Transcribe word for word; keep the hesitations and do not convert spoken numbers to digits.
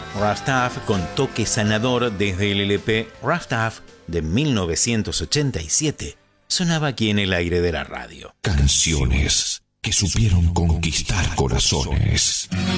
Rough Tough con toque sanador desde el L P Rough Tough de mil novecientos ochenta y siete. Sonaba aquí en el aire de la radio. Canciones que supieron conquistar corazones.